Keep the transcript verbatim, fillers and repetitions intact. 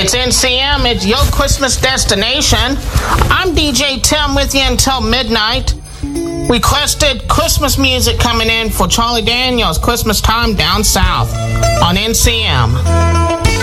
It's N C M, it's your Christmas destination. I'm D J Tim with you until midnight. Requested Christmas music coming in for Charlie Daniels, Christmas Time Down South on N C M.